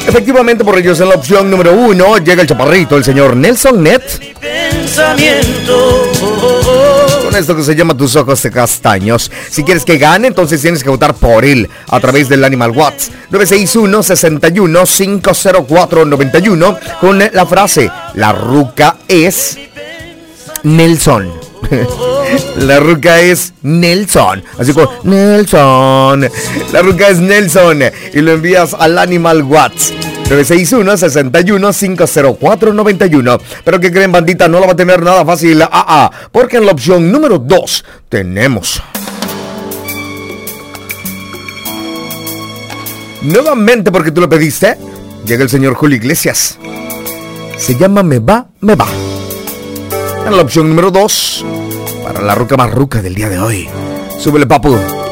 Efectivamente, por ellos en la opción número 1 llega el chaparrito, el señor Nelson Net. Con esto que se llama Tus ojos de castaños. Si quieres que gane, entonces tienes que votar por él a través del Animal Watts 961-61-504-91 con la frase: la ruca es Nelson. La ruca es Nelson. Así como Nelson. La ruca es Nelson. Y lo envías al Animal Watts 961-61-504-91. Pero que creen, bandita, no la va a tener nada fácil. Porque en la opción número 2 tenemos nuevamente, porque tú lo pediste, llega el señor Julio Iglesias. Se llama Me Va, Me Va. En la opción número 2, para la ruca más ruca del día de hoy. Súbele, papu.